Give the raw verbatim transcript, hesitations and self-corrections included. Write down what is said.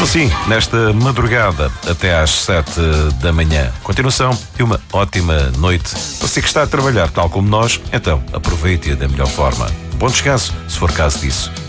assim, nesta madrugada até às sete da manhã. Continuação e uma ótima noite. Você que está a trabalhar tal como nós, então aproveite-a da melhor forma. Bom descanso, se for caso disso.